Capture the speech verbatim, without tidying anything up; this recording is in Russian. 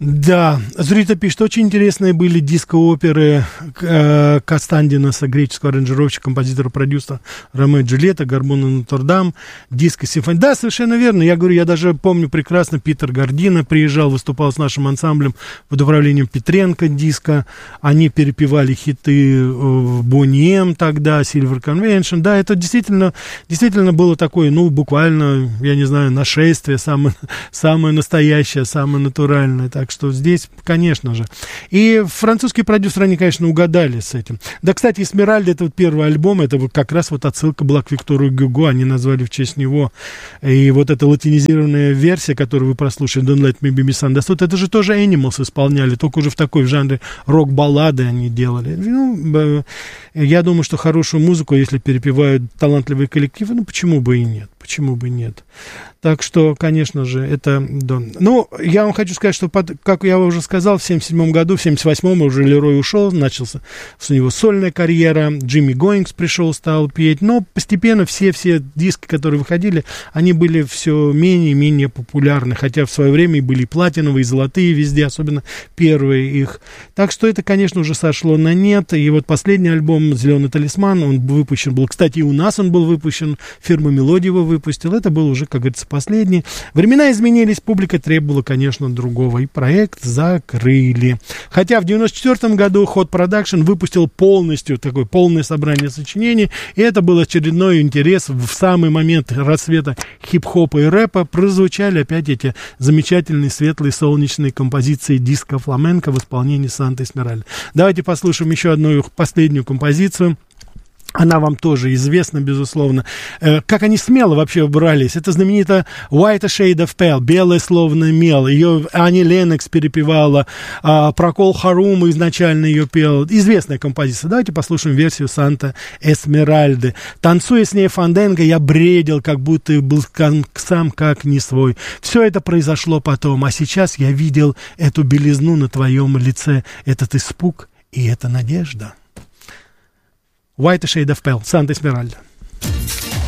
Да, Зурита пишет, очень интересные были диско-оперы э, Костандинаса, греческого аранжировщика, композитора, продюсера Ромео и Джульетта, Гармона Нотр-Дам, диско-симфония. Да, совершенно верно. Я говорю, я даже помню прекрасно, Питер Гордино приезжал, выступал с нашим ансамблем под управлением Петренко, диско. Они перепевали хиты в Бонни Эм тогда, Silver Convention. Да, это действительно, действительно было такое, ну, буквально, я не знаю, нашествие, самое, самое настоящее, самое натуральное. Так что здесь, конечно же. И французские продюсеры, они, конечно, угадали с этим. Да, кстати, «Эсмеральда» — это вот первый альбом, это вот как раз вот отсылка была к Виктору Гюго, они назвали в честь него. И вот эта латинизированная версия, которую вы прослушали, «Don't Let Me Be Misunderstood», это же тоже Animals исполняли, только уже в такой в жанре рок-баллады они делали. Ну, я думаю, что хорошую музыку, если перепевают талантливые коллективы, ну, почему бы и нет? Почему бы нет? Так что, конечно же, это... Да. Ну, я вам хочу сказать, что, под, как я уже сказал, в семьдесят седьмом году, в семьдесят восьмом уже Лерой ушел, начался у него сольная карьера, Джимми Гоингс пришел, стал петь, но постепенно все-все диски, которые выходили, они были все менее и менее популярны, хотя в свое время и были платиновые, и золотые везде, особенно первые их. Так что это, конечно, уже сошло на нет, и вот последний альбом «Зеленый талисман», он выпущен был, кстати, и у нас он был выпущен, фирма «Мелодия» его выпустила, это был уже, как говорится, последний. Времена изменились, публика требовала, конечно, другого, и проект закрыли. Хотя в девяносто четвёртом году Hot Production выпустил полностью такое полное собрание сочинений, и это был очередной интерес. В самый момент расцвета хип-хопа и рэпа прозвучали опять эти замечательные, светлые, солнечные композиции диско-фламенко в исполнении Санты Эсмеральды. Давайте послушаем еще одну их последнюю композицию. Она вам тоже известна, безусловно. Э, как они смело вообще брались. Это знаменитая «White a Shade of Pale», «Белое словно мел». Ее Ани Леннокс перепевала, э, Прокол Харум изначально ее пел. Известная композиция. Давайте послушаем версию Санта Эсмеральды. Танцуя с ней фанденго, я бредил, как будто был сам как не свой. Все это произошло потом, а сейчас я видел эту белизну на твоем лице, этот испуг и эта надежда. White a Shade of Pale, Санта Эсмеральда.